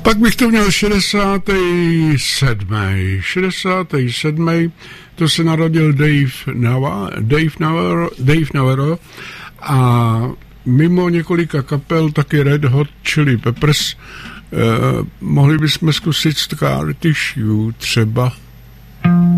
Pak bych to měl 67. To se narodil Dave Navarro a mimo několika kapel taky Red Hot Chili Peppers. Mohli bychom zkusit Scar Tissue třeba.